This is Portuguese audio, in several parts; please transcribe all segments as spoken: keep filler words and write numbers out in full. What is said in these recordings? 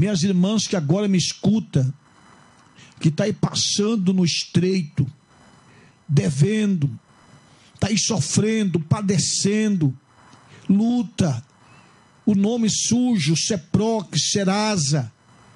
minhas irmãs que agora me escuta, que está aí passando no estreito, devendo, está aí sofrendo, padecendo, luta, o nome sujo, Seproc, Serasa,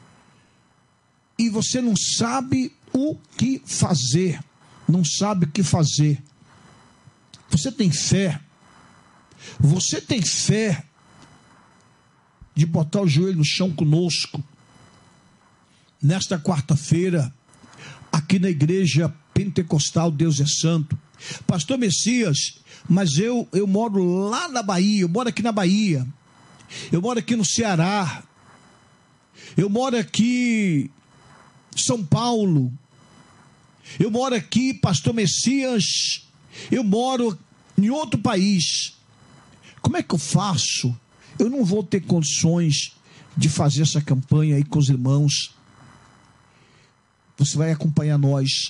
e você não sabe o que fazer, não sabe o que fazer. Você tem fé? Você tem fé de botar o joelho no chão conosco nesta quarta-feira, aqui na igreja pentecostal Deus é Santo? Pastor Messias, mas eu, eu moro lá na Bahia, eu moro aqui na Bahia, eu moro aqui no Ceará, eu moro aqui em São Paulo, eu moro aqui, Pastor Messias, eu moro em outro país. Como é que eu faço? Eu não vou ter condições de fazer essa campanha aí com os irmãos. Você vai acompanhar nós.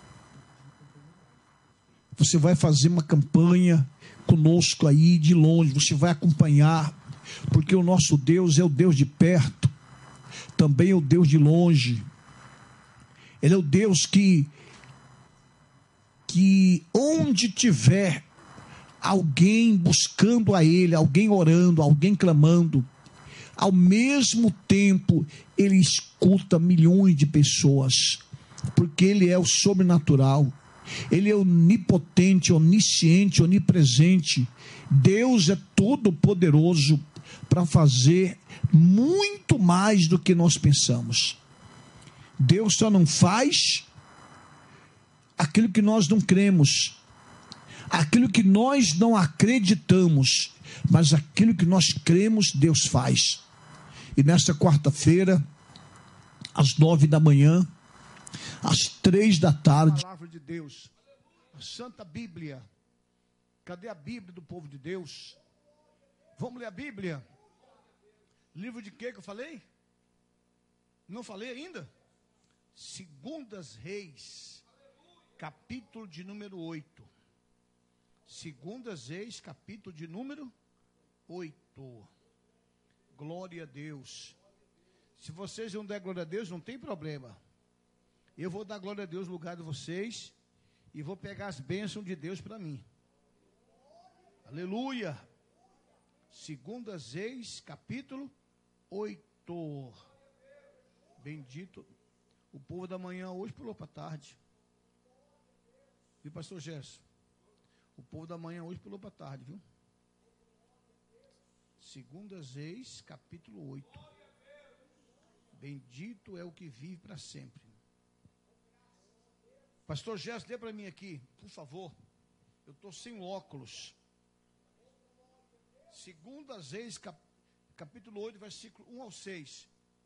Você vai fazer uma campanha conosco aí de longe. Você vai acompanhar, porque o nosso Deus é o Deus de perto, também é o Deus de longe. Ele é o Deus que, que onde tiver alguém buscando a Ele, alguém orando, alguém clamando, ao mesmo tempo Ele escuta milhões de pessoas, porque Ele é o sobrenatural, Ele é onipotente, onisciente, onipresente. Deus é todo poderoso para fazer muito mais do que nós pensamos. Deus só não faz aquilo que nós não cremos, aquilo que nós não acreditamos, mas aquilo que nós cremos, Deus faz. E nesta quarta-feira, às nove da manhã, às três da tarde, a palavra de Deus, a Santa Bíblia. Cadê a Bíblia do povo de Deus? Vamos ler a Bíblia? Livro de quê que eu falei? Não falei ainda? Segundas Reis, capítulo de número oito. Segundas Reis, capítulo de número oito. Glória a Deus. Se vocês não der glória a Deus, não tem problema. Eu vou dar glória a Deus no lugar de vocês e vou pegar as bênçãos de Deus para mim. Aleluia. Segundas Reis, capítulo oito. Bendito. O povo da manhã hoje pulou para a tarde. Viu, pastor Gerson? O povo da manhã hoje pulou para a tarde, viu? Segundas Reis, capítulo oito. Bendito é o que vive para sempre. Pastor Gerson, dê para mim aqui, por favor. Eu estou sem óculos. Segundas Reis, cap, capítulo oito, versículo um ao seis.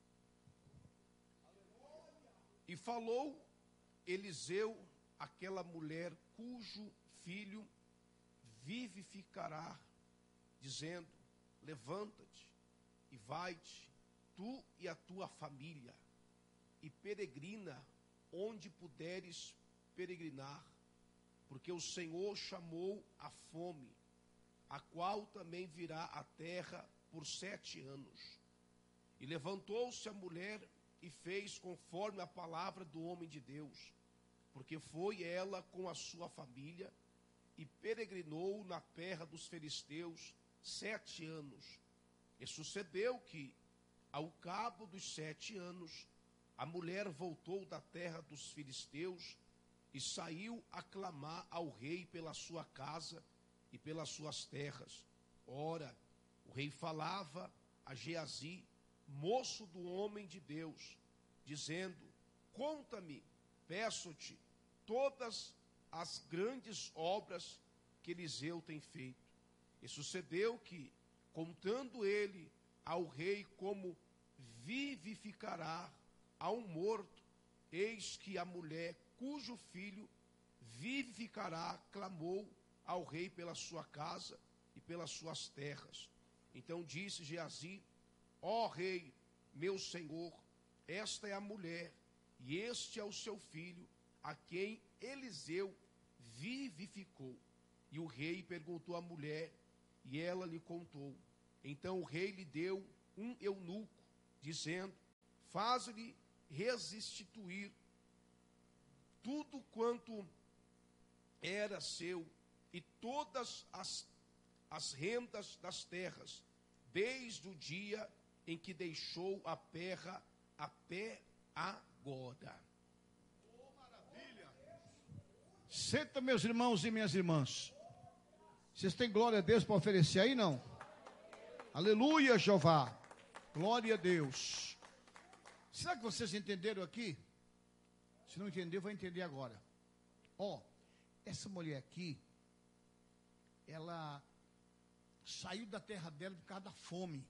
E falou Eliseu àquela mulher cujo filho vivificará, dizendo: levanta-te e vai-te, tu e a tua família, e peregrina onde puderes peregrinar, porque o Senhor chamou a fome, a qual também virá à terra por sete anos. E levantou-se a mulher e fez conforme a palavra do homem de Deus, porque foi ela com a sua família e peregrinou na terra dos filisteus sete anos. E sucedeu que, ao cabo dos sete anos, a mulher voltou da terra dos filisteus e saiu a clamar ao rei pela sua casa e pelas suas terras. Ora, o rei falava a Geazi, moço do homem de Deus, dizendo: conta-me, peço-te, todas as grandes obras que Eliseu tem feito. E sucedeu que, contando ele ao rei como vivificará a um morto, eis que a mulher cujo filho vivificará clamou ao rei pela sua casa e pelas suas terras. Então disse Geazi: ó rei, meu senhor, esta é a mulher, e este é o seu filho, a quem Eliseu vivificou. E o rei perguntou à mulher, e ela lhe contou. Então o rei lhe deu um eunuco, dizendo: faz-lhe restituir tudo quanto era seu e todas as, as rendas das terras, desde o dia em que deixou a terra até agora. Oh, maravilha! Senta, meus irmãos e minhas irmãs. Vocês têm glória a Deus para oferecer aí, não? Aleluia, Jeová. Glória a Deus. Será que vocês entenderam aqui? Se não entendeu, vai entender agora. Ó, essa mulher aqui, ela saiu da terra dela por causa da fome.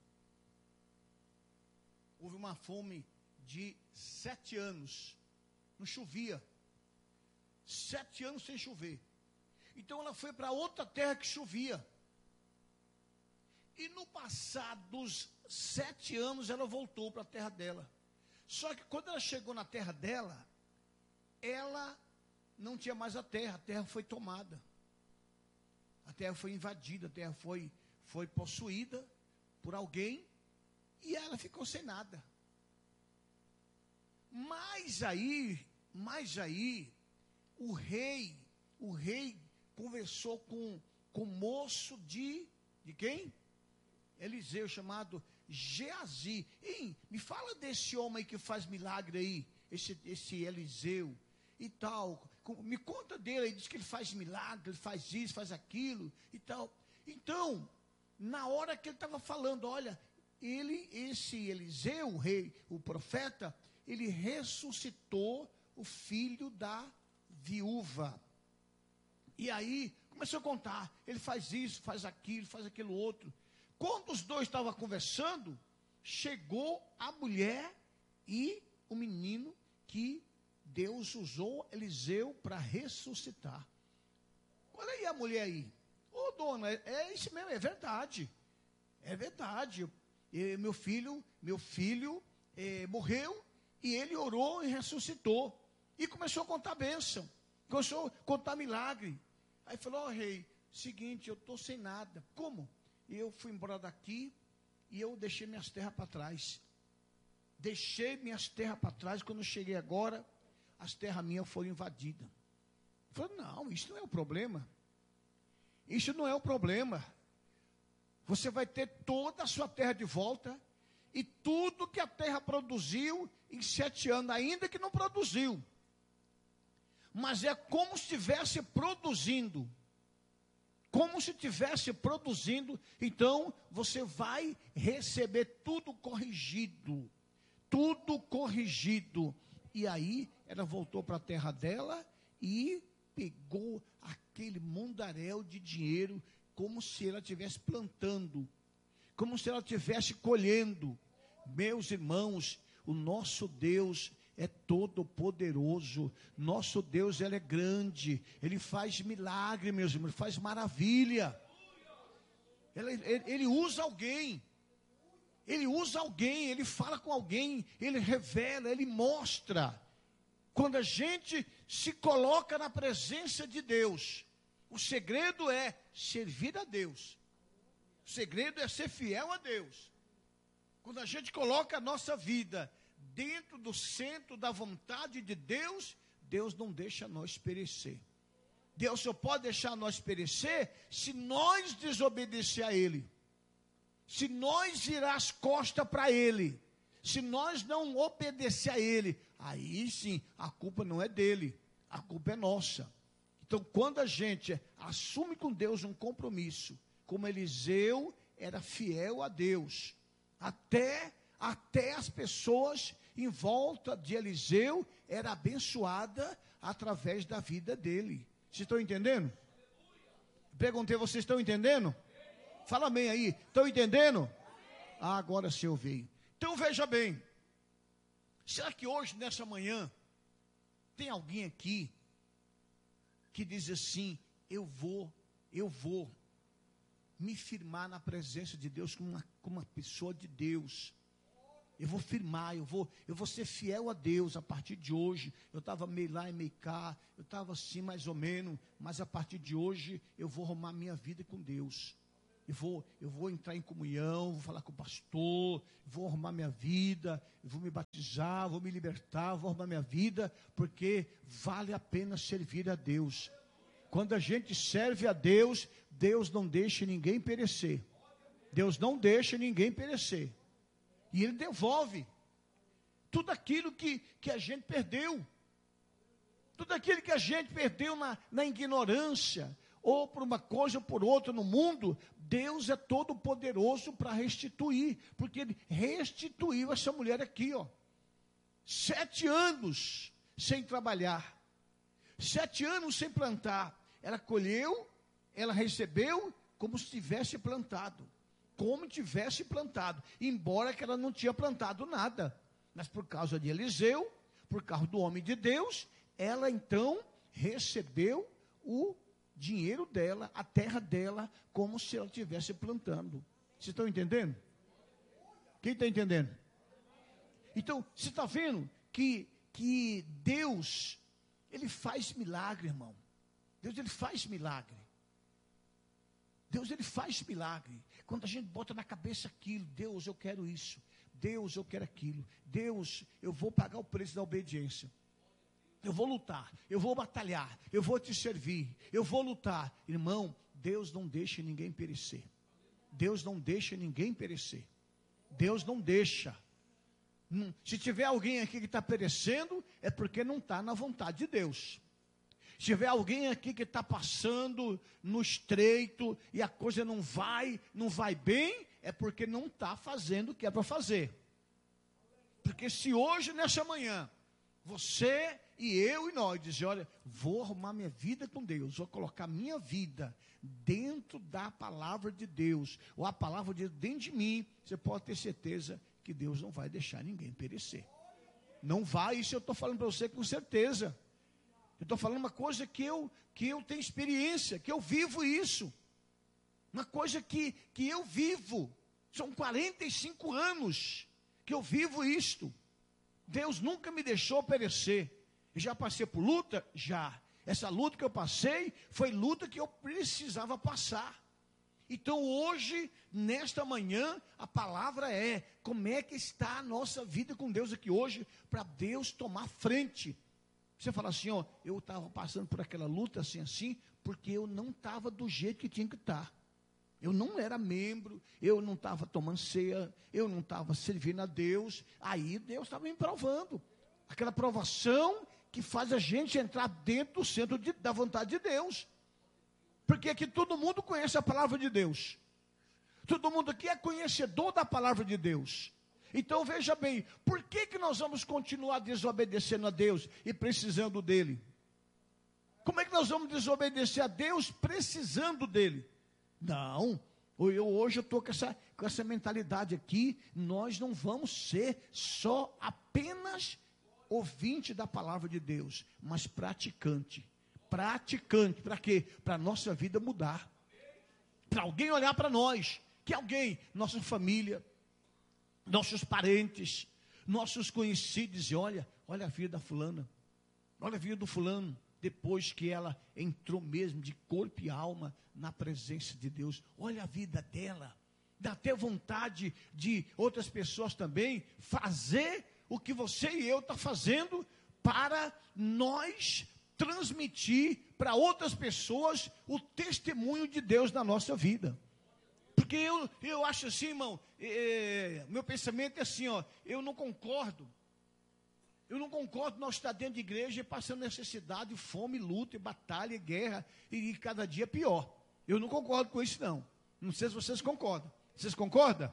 Houve uma fome de sete anos. Não chovia. Sete anos sem chover. Então ela foi para outra terra que chovia. E no passar dos sete anos ela voltou para a terra dela. Só que quando ela chegou na terra dela, ela não tinha mais a terra. A terra foi tomada. A terra foi invadida. A terra foi, foi possuída por alguém. E ela ficou sem nada. Mas aí, mas aí, o rei, o rei conversou com, com o moço de, de quem? Eliseu, chamado Geazi. Ei, me fala desse homem aí que faz milagre aí, esse, esse Eliseu e tal. Me conta dele, ele diz que ele faz milagre, ele faz isso, faz aquilo e tal. Então, na hora que ele estava falando, olha, ele, esse Eliseu, o rei, o profeta, ele ressuscitou o filho da viúva. E aí, começou a contar, ele faz isso, faz aquilo, faz aquilo outro. Quando os dois estavam conversando, chegou a mulher e o menino que Deus usou Eliseu para ressuscitar. Olha aí a mulher aí. Ô dona, é, é isso mesmo, é verdade. É verdade. E, meu filho, meu filho é, morreu e ele orou e ressuscitou. E começou a contar bênção. Começou a contar milagre. Aí falou, ó oh, rei, seguinte, eu estou sem nada. Como? Eu fui embora daqui e eu deixei minhas terras para trás. Deixei minhas terras para trás. Quando eu cheguei agora, as terras minhas foram invadidas. Eu falei, não, isso não é o problema. Isso não é o problema. Você vai ter toda a sua terra de volta. E tudo que a terra produziu em sete anos, ainda que não produziu. Mas é como se estivesse produzindo. Como se estivesse produzindo. Então, você vai receber tudo corrigido. Tudo corrigido. E aí, ela voltou para a terra dela e pegou aquele mundaréu de dinheiro como se ela estivesse plantando. Como se ela estivesse colhendo. Meus irmãos, o nosso Deus é todo poderoso, nosso Deus ele é grande, ele faz milagre, meus irmãos, ele faz maravilha, ele, ele, ele usa alguém, ele usa alguém, ele fala com alguém, ele revela, ele mostra. Quando a gente se coloca na presença de Deus, o segredo é servir a Deus, o segredo é ser fiel a Deus. Quando a gente coloca a nossa vida dentro do centro da vontade de Deus, Deus não deixa nós perecer. Deus só pode deixar nós perecer se nós desobedecer a Ele. Se nós virar as costas para Ele. Se nós não obedecer a Ele. Aí sim, a culpa não é dele. A culpa é nossa. Então, quando a gente assume com Deus um compromisso, como Eliseu era fiel a Deus, até... Até as pessoas em volta de Eliseu eram abençoadas através da vida dele. Vocês estão entendendo? Perguntei, vocês estão entendendo? Fala amém aí. Estão entendendo? Ah, agora sim eu veio. Então veja bem. Será que hoje, nessa manhã, tem alguém aqui que diz assim, eu vou, eu vou me firmar na presença de Deus como uma, como uma pessoa de Deus. Eu vou firmar, eu vou, eu vou ser fiel a Deus a partir de hoje. Eu estava meio lá e meio cá, eu estava assim mais ou menos, mas a partir de hoje eu vou arrumar minha vida com Deus. eu vou, eu vou entrar em comunhão, vou falar com o pastor, vou arrumar minha vida, vou me batizar, vou me libertar, vou arrumar minha vida, porque vale a pena servir a Deus. Quando a gente serve a Deus, Deus não deixa ninguém perecer. Deus não deixa ninguém perecer. E Ele devolve tudo aquilo que, que a gente perdeu. Tudo aquilo que a gente perdeu na, na ignorância, ou por uma coisa ou por outra no mundo, Deus é todo poderoso para restituir, porque Ele restituiu essa mulher aqui, ó, sete anos sem trabalhar, sete anos sem plantar, ela colheu, ela recebeu como se tivesse plantado, como tivesse plantado, embora que ela não tinha plantado nada, mas por causa de Eliseu, por causa do homem de Deus, ela então recebeu o dinheiro dela, a terra dela, como se ela estivesse plantando. Vocês estão entendendo? Quem está entendendo? Então, você está vendo que, que Deus, Ele faz milagre, irmão. Deus, Ele faz milagre. Deus, Ele faz milagre. Quando a gente bota na cabeça aquilo, Deus, eu quero isso. Deus, eu quero aquilo. Deus, eu vou pagar o preço da obediência. Eu vou lutar, eu vou batalhar, eu vou te servir, eu vou lutar. Irmão, Deus não deixa ninguém perecer. Deus não deixa ninguém perecer. Deus não deixa. Se tiver alguém aqui que está perecendo, é porque não está na vontade de Deus. Se tiver alguém aqui que está passando no estreito e a coisa não vai, não vai bem, é porque não está fazendo o que é para fazer. Porque se hoje, nessa manhã, você e eu e nós dizer, olha, vou arrumar minha vida com Deus, vou colocar minha vida dentro da palavra de Deus, ou a palavra de Deus dentro de mim, você pode ter certeza que Deus não vai deixar ninguém perecer. Não vai, isso eu estou falando para você com certeza. Eu estou falando uma coisa que eu, que eu tenho experiência, que eu vivo isso. Uma coisa que, que eu vivo. São quarenta e cinco anos que eu vivo isto. Deus nunca me deixou perecer. Eu já passei por luta? Já. Essa luta que eu passei foi luta que eu precisava passar. Então hoje, nesta manhã, a palavra é, como é que está a nossa vida com Deus aqui hoje, para Deus tomar frente. Você fala assim, ó, eu estava passando por aquela luta assim, assim, porque eu não estava do jeito que tinha que estar. Eu não era membro, eu não estava tomando ceia, eu não estava servindo a Deus, aí Deus estava me provando. Aquela provação que faz a gente entrar dentro do centro de, da vontade de Deus. Porque aqui todo mundo conhece a palavra de Deus. Todo mundo aqui é conhecedor da palavra de Deus. Então veja bem, por que, que nós vamos continuar desobedecendo a Deus e precisando dEle? Como é que nós vamos desobedecer a Deus precisando dEle? Não, eu, hoje eu estou com essa, com essa mentalidade aqui, nós não vamos ser só apenas ouvinte da palavra de Deus, mas praticante. Praticante, para quê? Para a nossa vida mudar. Para alguém olhar para nós, que alguém, nossa família, nossos parentes, nossos conhecidos, e olha, olha a vida da fulana, olha a vida do fulano, depois que ela entrou mesmo de corpo e alma na presença de Deus, olha a vida dela, dá até vontade de outras pessoas também fazer o que você e eu estamos fazendo para nós transmitir para outras pessoas o testemunho de Deus na nossa vida. Porque eu, eu acho assim, irmão, é, meu pensamento é assim, ó, eu não concordo. Eu não concordo nós estar dentro de igreja e passando necessidade, fome, luta, batalha, guerra, e, e cada dia pior. Eu não concordo com isso, não. Não sei se vocês concordam. Vocês concordam?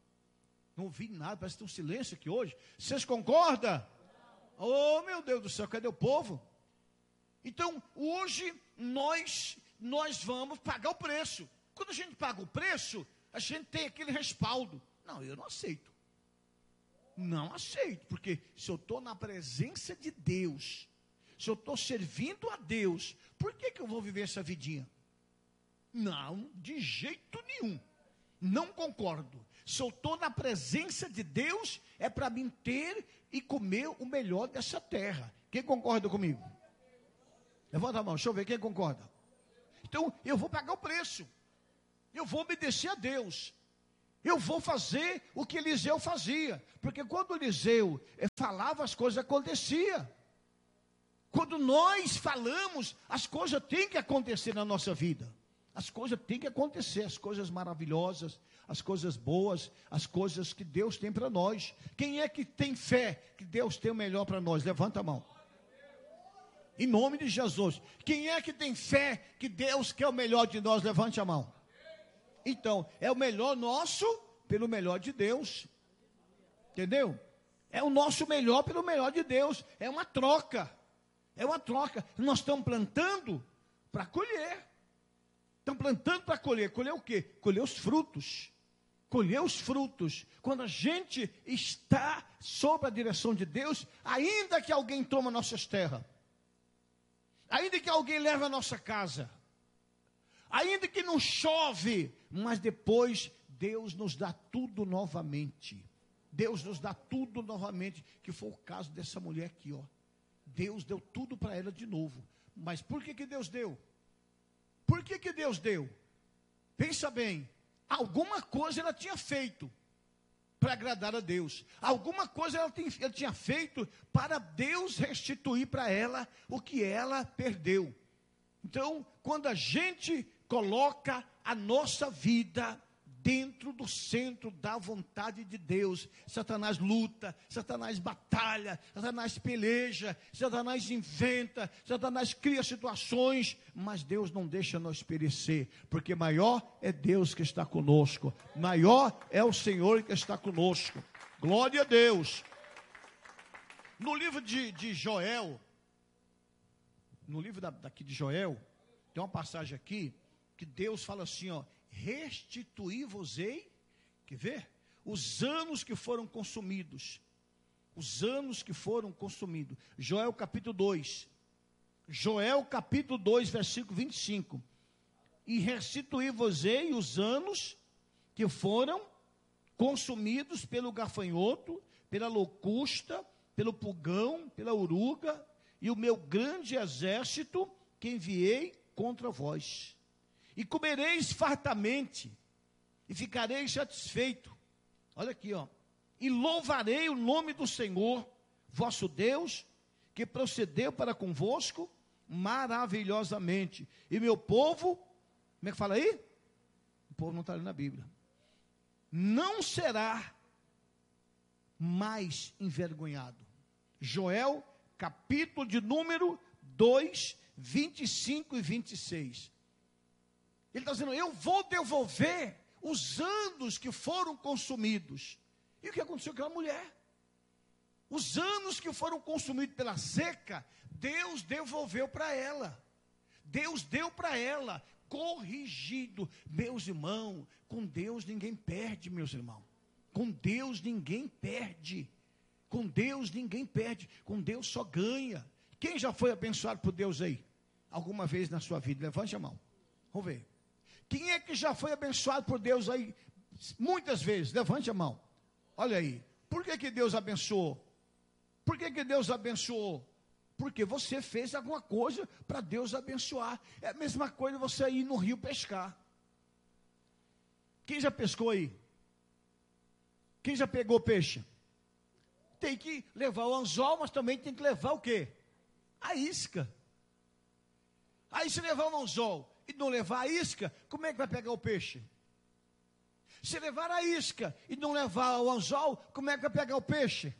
Não ouvi nada, parece que tem um silêncio aqui hoje. Vocês concordam? Oh, meu Deus do céu, cadê o povo? Então, hoje, nós, nós vamos pagar o preço. Quando a gente paga o preço, a gente tem aquele respaldo. Não, eu não aceito. Não aceito, porque se eu estou na presença de Deus, se eu estou servindo a Deus, por que, que eu vou viver essa vidinha? Não, de jeito nenhum. Não concordo. Se eu estou na presença de Deus, é para mim ter e comer o melhor dessa terra. Quem concorda comigo? Levanta a mão, deixa eu ver quem concorda. Então, eu vou pagar o preço. Eu vou obedecer a Deus. Eu vou fazer o que Eliseu fazia. Porque quando Eliseu falava, as coisas aconteciam. Quando nós falamos, as coisas têm que acontecer na nossa vida. As coisas têm que acontecer, as coisas maravilhosas, as coisas boas, as coisas que Deus tem para nós. Quem é que tem fé que Deus tem o melhor para nós? Levanta a mão. Em nome de Jesus. Quem é que tem fé que Deus quer o melhor de nós? Levante a mão. Então, é o melhor nosso pelo melhor de Deus. Entendeu? É o nosso melhor pelo melhor de Deus. É uma troca. É uma troca. Nós estamos plantando para colher. Estamos plantando para colher. Colher o quê? Colher os frutos. Colher os frutos. Quando a gente está sob a direção de Deus, ainda que alguém toma nossas terras, ainda que alguém leve a nossa casa, ainda que não chove, mas depois Deus nos dá tudo novamente. Deus nos dá tudo novamente, que foi o caso dessa mulher aqui, ó. Deus deu tudo para ela de novo. Mas por que que Deus deu? Por que que Deus deu? Pensa bem, alguma coisa ela tinha feito para agradar a Deus. Alguma coisa ela, tem, ela tinha feito para Deus restituir para ela o que ela perdeu. Então, quando a gente coloca a nossa vida dentro do centro da vontade de Deus, Satanás luta, Satanás batalha, Satanás peleja, Satanás inventa, Satanás cria situações, mas Deus não deixa nós perecer, porque maior é Deus que está conosco, maior é o Senhor que está conosco. Glória a Deus. No livro de, de Joel, no livro da, daqui de Joel, tem uma passagem aqui, que Deus fala assim, ó, restituí-vos-ei, quer ver? Os anos que foram consumidos, os anos que foram consumidos. Joel capítulo dois, Joel capítulo dois, versículo vinte e cinco. E restituí-vos-ei os anos que foram consumidos pelo gafanhoto, pela locusta, pelo pulgão, pela oruga, e o meu grande exército que enviei contra vós. E comereis fartamente, e ficareis satisfeito. Olha aqui, ó. E louvarei o nome do Senhor, vosso Deus, que procedeu para convosco maravilhosamente. E meu povo, como é que fala aí? O povo não está ali na Bíblia. Não será mais envergonhado. Joel, capítulo de número dois, vinte e cinco e vinte e seis. Ele está dizendo, eu vou devolver os anos que foram consumidos. E o que aconteceu com aquela mulher? Os anos que foram consumidos pela seca, Deus devolveu para ela. Deus deu para ela, corrigido. Meus irmãos, com Deus ninguém perde, meus irmãos. Com Deus ninguém perde. Com Deus ninguém perde. Com Deus só ganha. Quem já foi abençoado por Deus aí? Alguma vez na sua vida? Levante a mão. Vamos ver. Quem é que já foi abençoado por Deus aí? Muitas vezes. Levante a mão. Olha aí. Por que que Deus abençoou? Por que que Deus abençoou? Porque você fez alguma coisa para Deus abençoar. É a mesma coisa você ir no rio pescar. Quem já pescou aí? Quem já pegou peixe? Tem que levar o anzol, mas também tem que levar o quê? A isca. Aí se levar o anzol e não levar a isca, como é que vai pegar o peixe? Se levar a isca e não levar o anzol, como é que vai pegar o peixe?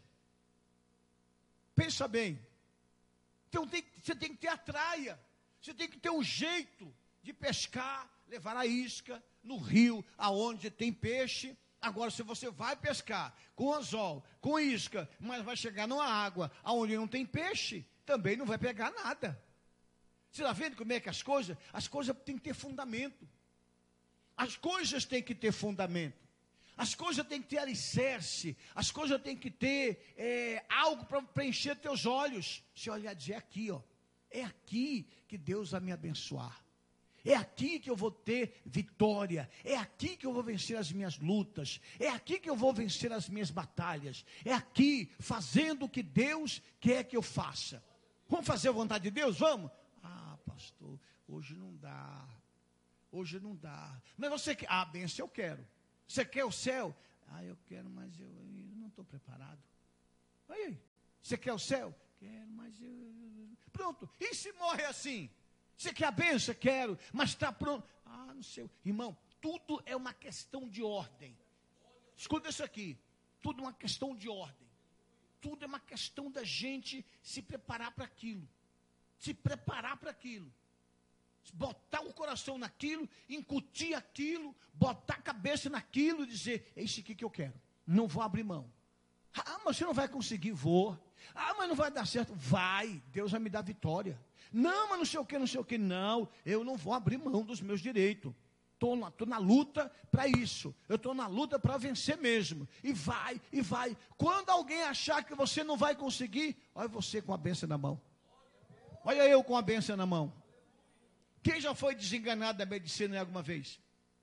Pensa bem. Então tem, você tem que ter a traia, você tem que ter um jeito de pescar, levar a isca no rio, aonde tem peixe. Agora, se você vai pescar com anzol, com isca, mas vai chegar numa água aonde não tem peixe, também não vai pegar nada. Você está vendo como é que as coisas? As coisas têm que ter fundamento. As coisas têm que ter fundamento. As coisas têm que ter alicerce. As coisas têm que ter é, algo para preencher teus olhos. Se olhar e dizer, é aqui, ó. É aqui que Deus vai me abençoar. É aqui que eu vou ter vitória. É aqui que eu vou vencer as minhas lutas. É aqui que eu vou vencer as minhas batalhas. É aqui, fazendo o que Deus quer que eu faça. Vamos fazer a vontade de Deus? Vamos? Ah, pastor, hoje não dá. hoje não dá. Mas você quer, ah, a bênção eu quero. Você quer o céu? Ah, eu quero, mas eu, eu não estou preparado. Aí, você quer o céu? Quero, mas eu... Pronto, e se morre assim? Você quer a bênção? Quero, mas está pronto. Ah, não sei. Irmão, tudo é uma questão de ordem. Escuta isso aqui. Tudo é uma questão de ordem. Tudo é uma questão da gente se preparar para aquilo. Se preparar para aquilo. Botar o coração naquilo, incutir aquilo, botar a cabeça naquilo e dizer, é isso aqui que eu quero. Não vou abrir mão. Ah, mas você não vai conseguir, vou. Ah, mas não vai dar certo. Vai, Deus vai me dar vitória. Não, mas não sei o que, não sei o que. Não, eu não vou abrir mão dos meus direitos. Estou na, tô na luta para isso. Eu estou na luta para vencer mesmo. E vai, e vai. Quando alguém achar que você não vai conseguir, olha você com a bênção na mão. Olha eu com a bênção na mão. Quem já foi desenganado da medicina alguma vez?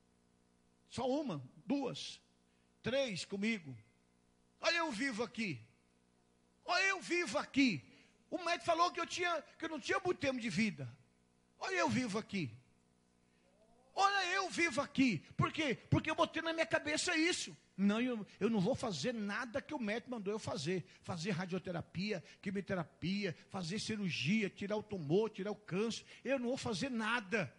Só uma, duas, três comigo. Olha eu vivo aqui. Olha eu vivo aqui. O médico falou que eu, tinha, que eu não tinha muito tempo de vida. Olha eu vivo aqui. Olha eu vivo aqui. Por quê? Porque eu botei na minha cabeça isso. Não, eu, eu não vou fazer nada que o médico mandou eu fazer. Fazer radioterapia, quimioterapia, fazer cirurgia, tirar o tumor, tirar o câncer. Eu não vou fazer nada.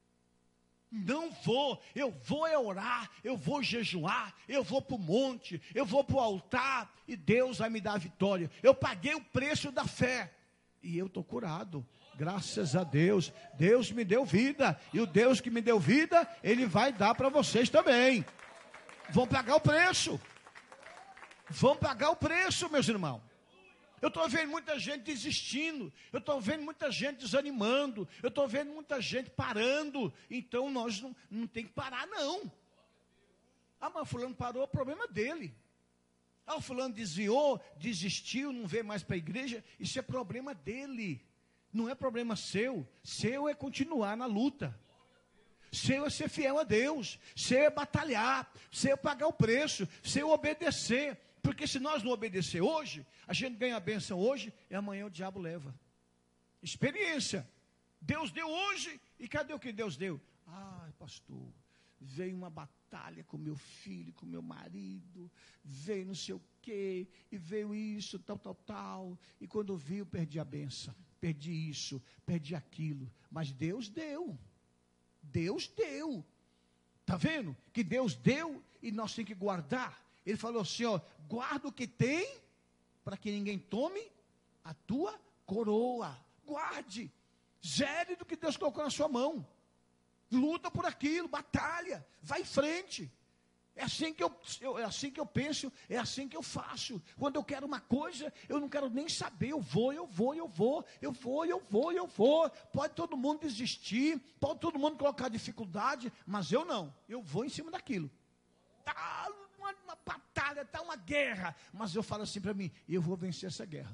Não vou, eu vou é orar, eu vou jejuar, eu vou para o monte, eu vou para o altar e Deus vai me dar a vitória. Eu paguei o preço da fé e eu estou curado, graças a Deus. Deus me deu vida e o Deus que me deu vida, Ele vai dar para vocês também. Vão pagar o preço, vão pagar o preço, meus irmãos. Eu estou vendo muita gente desistindo, eu estou vendo muita gente desanimando, eu estou vendo muita gente parando, então nós não, não tem que parar não. Ah, mas fulano parou, o problema é dele. Ah, o fulano desviou, desistiu, não veio mais para a igreja, isso é problema dele, não é problema seu. Seu é continuar na luta, seu é ser fiel a Deus, seu é batalhar, seu é pagar o preço, seu é obedecer. Porque se nós não obedecer hoje, a gente ganha a bênção hoje e amanhã o diabo leva. Experiência. Deus deu hoje e cadê o que Deus deu? Ah, pastor, veio uma batalha com meu filho, com meu marido, veio não sei o quê, e veio isso, tal, tal, tal. E quando eu vi, eu perdi a bênção, perdi isso, perdi aquilo. Mas Deus deu. Deus deu. Está vendo? Que Deus deu e nós temos que guardar. Ele falou assim, ó, guarda o que tem, para que ninguém tome a tua coroa. Guarde, zere do que Deus colocou na sua mão. Luta por aquilo, batalha, vai em frente. É assim que eu, eu, é assim que eu penso, é assim que eu faço. Quando eu quero uma coisa, eu não quero nem saber, eu vou, eu vou, eu vou, eu vou, eu vou, eu vou. Pode todo mundo desistir, pode todo mundo colocar dificuldade, mas eu não, eu vou em cima daquilo. Tá uma, uma batalha, está uma guerra, mas eu falo assim para mim, eu vou vencer essa guerra.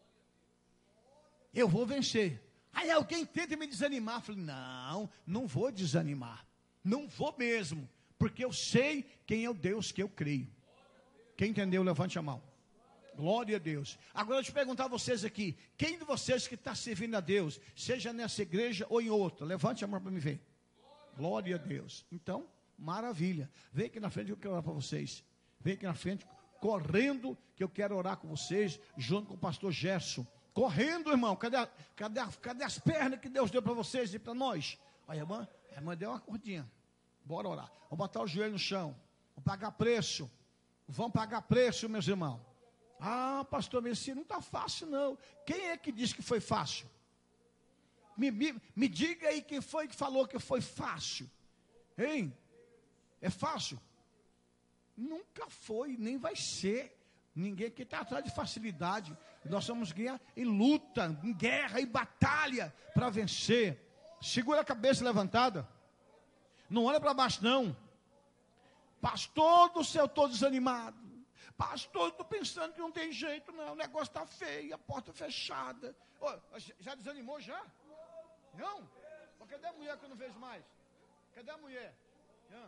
Eu vou vencer. Aí alguém tenta me desanimar, eu falei, não, não vou desanimar, não vou mesmo, porque eu sei quem é o Deus que eu creio. Quem entendeu, levante a mão. Glória a Deus. Agora deixa eu perguntar a vocês aqui, quem de vocês que está servindo a Deus, seja nessa igreja ou em outra, levante a mão para me ver. Glória a Deus. Então, maravilha. Vem aqui na frente que eu quero orar para vocês. Vem aqui na frente, correndo, que eu quero orar com vocês, junto com o pastor Gerson. Correndo, irmão. Cadê, a, cadê, a, cadê as pernas que Deus deu para vocês e para nós? Olha, irmã, a irmã deu uma cordinha. Bora orar. Vamos botar o joelho no chão. Vamos pagar preço. Vamos pagar preço, meus irmãos. Ah, pastor Messias, não está fácil não. Quem é que disse que foi fácil? Me, me, me diga aí quem foi que falou que foi fácil. Hein? É fácil? Nunca foi, nem vai ser. Ninguém aqui está atrás de facilidade. Nós vamos ganhar em luta, em guerra, em batalha para vencer. Segura a cabeça levantada. Não olha para baixo não. Pastor do céu, estou desanimado. Pastor, estou pensando que não tem jeito não. O negócio está feio, a porta fechada. Oh, já desanimou já? Não? Oh, cadê a mulher que eu não vejo mais? Cadê a mulher? Não.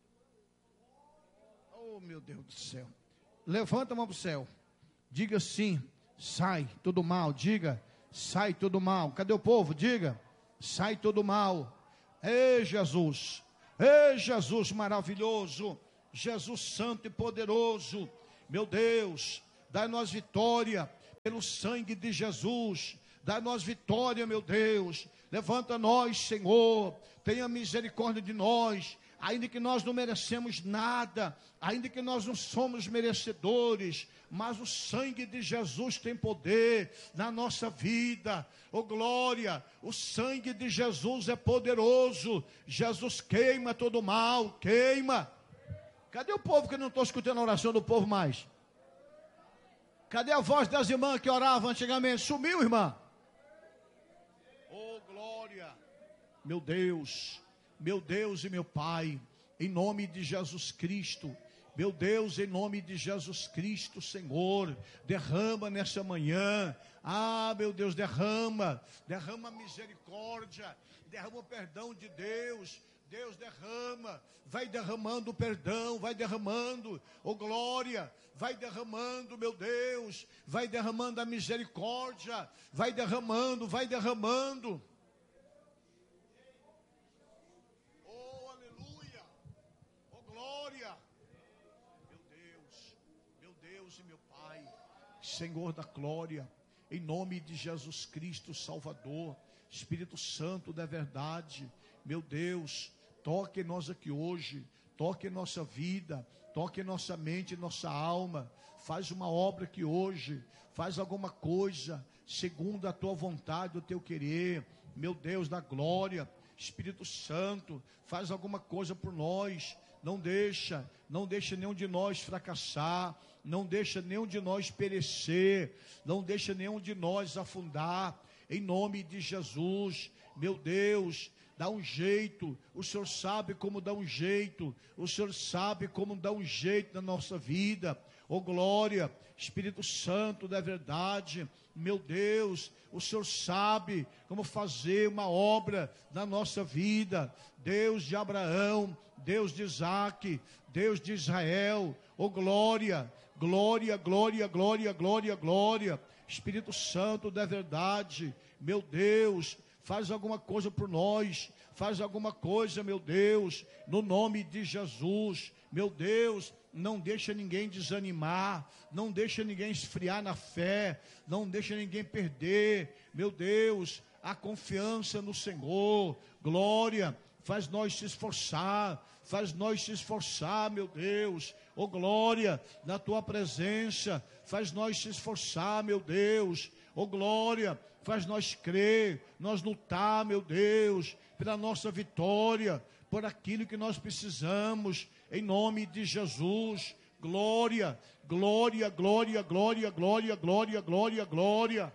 Oh, meu Deus do céu. Levanta a mão para o céu. Diga assim, sai todo mal. Diga, sai todo mal. Cadê o povo? Diga, sai todo mal. Ei, Jesus, ei, Jesus maravilhoso, Jesus santo e poderoso, meu Deus, dai-nos vitória pelo sangue de Jesus, dai-nos vitória, meu Deus, levanta nós, Senhor, tenha misericórdia de nós, ainda que nós não merecemos nada, ainda que nós não somos merecedores, mas o sangue de Jesus tem poder na nossa vida, oh glória, o sangue de Jesus é poderoso, Jesus queima todo mal, queima. Cadê o povo que não estou escutando a oração do povo mais? Cadê a voz das irmãs que oravam antigamente? Sumiu, irmã? Oh glória, meu Deus, meu Deus e meu Pai, em nome de Jesus Cristo, meu Deus, em nome de Jesus Cristo, Senhor, derrama nessa manhã, ah, meu Deus, derrama, derrama misericórdia, derrama o perdão de Deus, Deus derrama, vai derramando o perdão, vai derramando, oh glória, vai derramando, meu Deus, vai derramando a misericórdia, vai derramando, vai derramando. Oh, aleluia, oh glória. Deus e meu Pai, Senhor da glória, em nome de Jesus Cristo, Salvador, Espírito Santo da verdade, meu Deus, toque em nós aqui hoje, toque em nossa vida, toque em nossa mente, nossa alma, faz uma obra aqui hoje, faz alguma coisa, segundo a tua vontade, o teu querer, meu Deus da glória, Espírito Santo, faz alguma coisa por nós, não deixa, não deixa nenhum de nós fracassar, não deixa nenhum de nós perecer, não deixa nenhum de nós afundar, em nome de Jesus, meu Deus, dá um jeito, o Senhor sabe como dá um jeito, o Senhor sabe como dá um jeito na nossa vida, oh glória, Espírito Santo da verdade, meu Deus, o Senhor sabe como fazer uma obra na nossa vida, Deus de Abraão, Deus de Isaac, Deus de Israel, oh glória, glória, glória, glória, glória, glória, Espírito Santo da verdade, meu Deus, faz alguma coisa por nós, faz alguma coisa, meu Deus, no nome de Jesus, meu Deus, não deixa ninguém desanimar, não deixa ninguém esfriar na fé, não deixa ninguém perder, meu Deus, a confiança no Senhor, glória, faz nós se esforçar, faz nós se esforçar, meu Deus, oh glória, na tua presença, faz nós se esforçar, meu Deus, oh glória, faz nós crer, nós lutar, meu Deus, pela nossa vitória, por aquilo que nós precisamos, em nome de Jesus, glória, glória, glória, glória, glória, glória, glória, glória.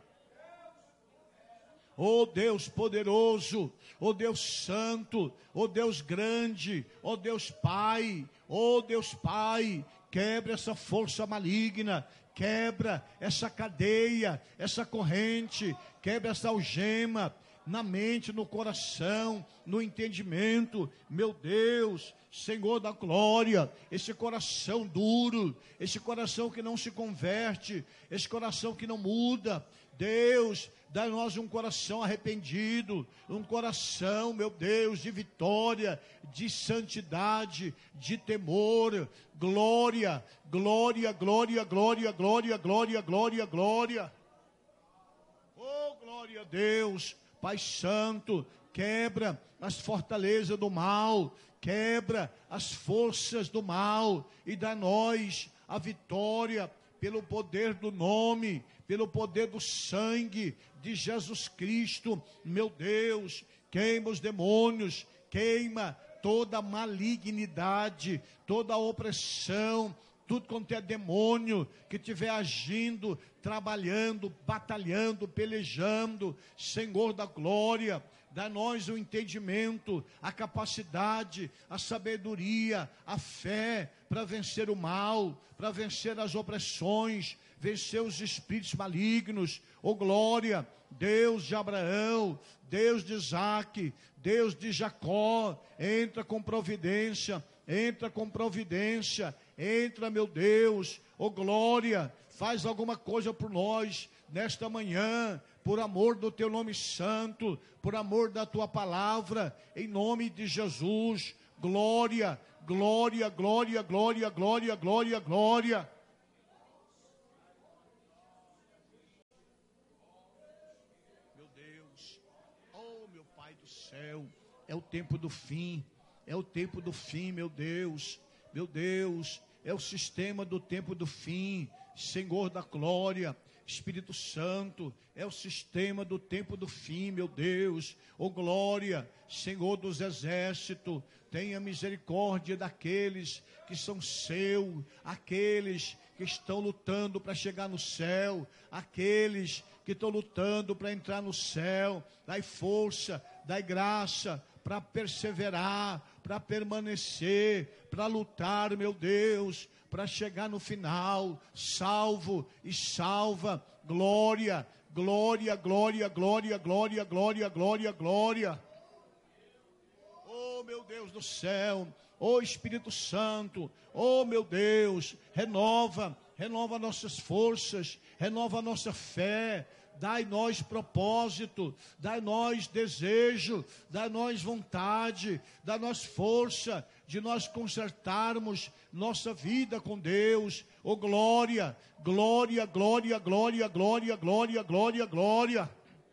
Oh Deus poderoso, oh Deus santo, oh Deus grande, oh Deus Pai, oh Deus Pai, quebra essa força maligna, quebra essa cadeia, essa corrente, quebra essa algema, na mente, no coração, no entendimento, meu Deus, Senhor da glória, esse coração duro, esse coração que não se converte, esse coração que não muda, Deus, dá a nós um coração arrependido, um coração, meu Deus, de vitória, de santidade, de temor, glória, glória, glória, glória, glória, glória, glória, glória, oh glória a Deus, Pai Santo, quebra as fortalezas do mal, quebra as forças do mal e dá a nós a vitória pelo poder do nome, pelo poder do sangue de Jesus Cristo, meu Deus, queima os demônios, queima toda a malignidade, toda a opressão, tudo quanto é demônio que estiver agindo, trabalhando, batalhando, pelejando, Senhor da glória, dá a nós o entendimento, a capacidade, a sabedoria, a fé para vencer o mal, para vencer as opressões, vencer os espíritos malignos, oh glória, Deus de Abraão, Deus de Isaac, Deus de Jacó, entra com providência, entra com providência, entra, meu Deus, oh glória, faz alguma coisa por nós nesta manhã, por amor do teu nome santo, por amor da tua palavra, em nome de Jesus. Glória, glória, glória, glória, glória, glória, glória. Meu Deus, oh meu Pai do céu, é o tempo do fim, é o tempo do fim, meu Deus, meu Deus, é o sistema do tempo do fim, Senhor da glória, Espírito Santo, é o sistema do tempo do fim, meu Deus, oh glória, Senhor dos exércitos, tenha misericórdia daqueles que são seus, aqueles que estão lutando para chegar no céu, aqueles que estão lutando para entrar no céu, dai força, dai graça, para perseverar, para permanecer, para lutar, meu Deus, para chegar no final, salvo e salva, glória, glória, glória, glória, glória, glória, glória, glória. Oh, meu Deus do céu, oh Espírito Santo, oh meu Deus, renova, renova nossas forças, renova nossa fé, dai-nós propósito, dai-nós desejo, dai-nós vontade, dai-nós força de nós consertarmos nossa vida com Deus. Oh glória, glória, glória, glória, glória, glória, glória, glória.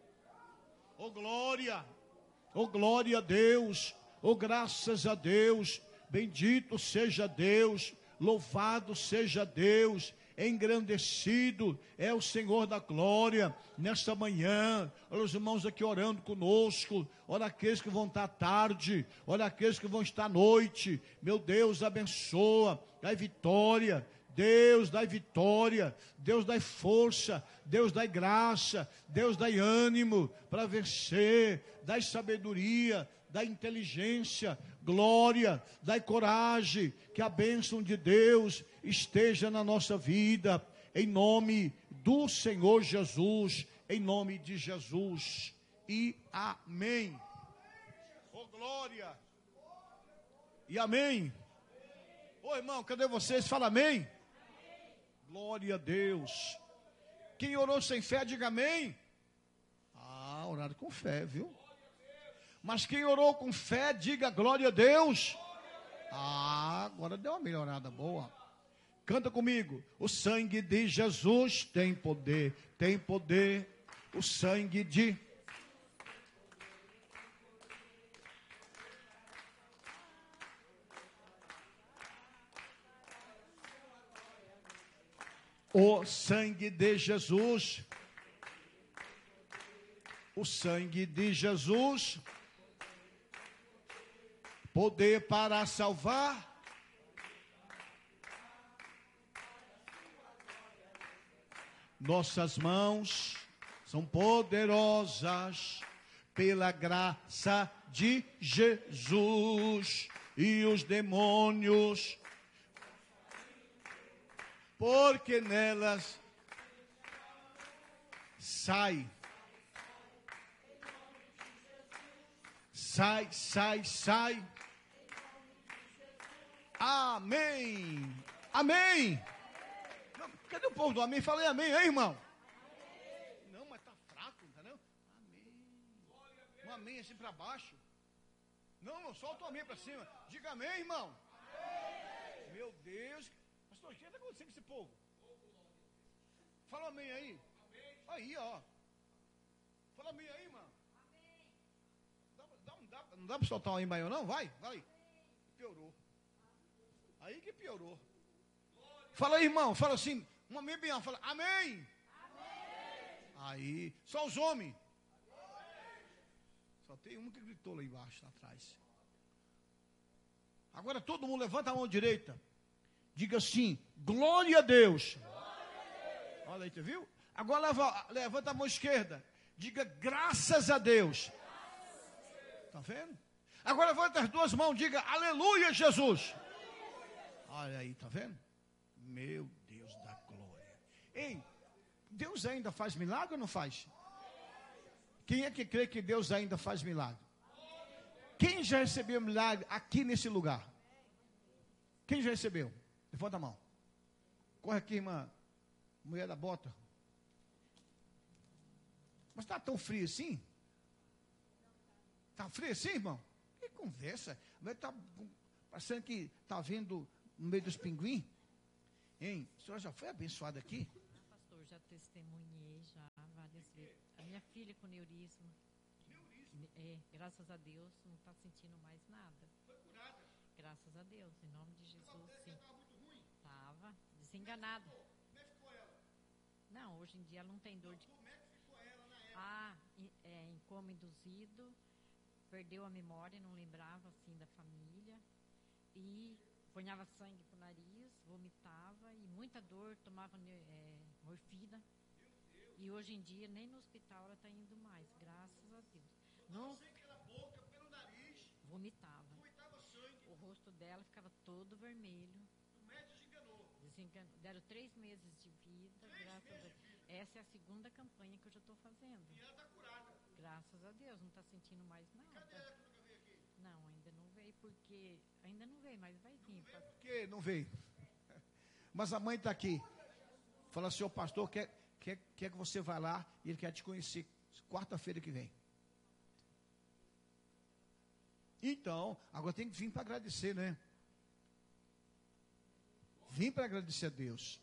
Oh glória, oh glória a Deus, oh graças a Deus, bendito seja Deus, louvado seja Deus, engrandecido é o Senhor da glória, nesta manhã. Olha os irmãos aqui orando conosco, olha aqueles que vão estar tarde, olha aqueles que vão estar à noite, meu Deus abençoa, dai vitória, Deus dai vitória, Deus dai força, Deus dai graça, Deus dai ânimo para vencer, dai sabedoria, dai inteligência, glória, dai coragem, que a bênção de Deus esteja na nossa vida, em nome do Senhor Jesus, em nome de Jesus, e amém. Oh glória, e amém. Ô oh, irmão, cadê vocês? Fala amém. Glória a Deus. Quem orou sem fé, diga amém. Ah, oraram com fé, viu? Mas quem orou com fé, diga glória a Deus. Ah, agora deu uma melhorada boa. Canta comigo. O sangue de Jesus tem poder, tem poder. O sangue de... O sangue de Jesus, o sangue de Jesus, poder para salvar, nossas mãos são poderosas pela graça de Jesus, e os demônios, porque nelas sai, sai, sai, sai. Amém, amém. Não, cadê o povo do amém? Falei amém, hein, irmão? Amém. Não, mas tá fraco, entendeu? Amém. Um amém assim para baixo. Não, não, solta o amém para cima. Diga amém, irmão. Amém. Meu Deus. Pastor, o que está acontecendo com esse povo? Fala amém aí. Aí, ó. Fala amém aí, irmão. Dá, dá, dá, não dá para soltar um amém maior, não? Vai, vai. Piorou. Aí que piorou. Fala aí, irmão. Fala assim. Um amém bem alto. Fala amém. Amém. Aí. Só os homens. Só tem um que gritou lá embaixo, lá atrás. Agora todo mundo levanta a mão direita. Diga assim, glória a Deus. Glória a Deus. Olha aí, você viu? Agora leva, levanta a mão esquerda. Diga graças a Deus. Está vendo? Agora levanta as duas mãos, diga aleluia, Jesus. Aleluia. Olha aí, está vendo? Meu Deus da glória. Ei, Deus ainda faz milagre ou não faz? Quem é que crê que Deus ainda faz milagre? Quem já recebeu milagre aqui nesse lugar? Quem já recebeu? Levanta a mão. Corre aqui, irmã. Mulher da bota. Mas está tão frio assim? Está frio assim, irmão? Que conversa. Vai estar parecendo que está vendo no meio dos pinguins. Hein? A senhora já foi abençoada aqui? Ah, pastor, já testemunhei já várias vezes. A minha filha com neurismo. Neurismo? É, graças a Deus, não está sentindo mais nada. Foi curada? Graças a Deus, em nome de Jesus, sim. Estava muito ruim? Estava desenganada. Como é que ficou ela? Não, hoje em dia ela não tem dor de... Como é que ficou ela na época? Ah, em- é, em coma induzido, perdeu a memória, não lembrava assim da família. E ponhava sangue pro nariz, vomitava e muita dor, tomava é, morfina. E hoje em dia nem no hospital ela está indo mais, graças a Deus. Não Sei pela boca, pelo nariz, vomitava. vomitava sangue. O rosto dela ficava todo vermelho. O médico desenganou. Desengan- Deram três meses de vida, Três graças a meses Deus. de vida. Essa é a segunda campanha que eu já estou fazendo. E ela está curada. Graças a Deus, não está sentindo mais nada. Cadê ela que nunca veio aqui? Não, ainda não veio, porque ainda não veio, mas vai vir. Por que não veio? Mas a mãe está aqui. Fala, senhor pastor, quer, quer, quer que você vá lá e ele quer te conhecer quarta-feira que vem. Então, agora tem que vir para agradecer, né? Vim para agradecer a Deus.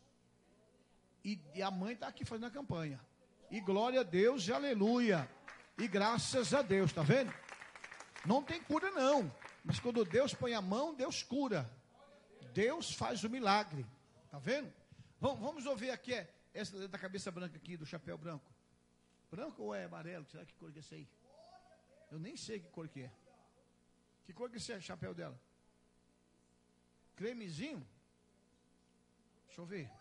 E, e a mãe está aqui fazendo a campanha. E glória a Deus e aleluia. E graças a Deus, tá vendo? Não tem cura não. Mas quando Deus põe a mão, Deus cura. Deus faz o milagre. Tá vendo? Vamos, vamos ouvir aqui, é, essa da cabeça branca aqui, do chapéu branco. Branco ou é amarelo? Será que cor que é essa aí? Eu nem sei que cor que é. Que cor que esse é o chapéu dela? Cremezinho? Deixa eu ver.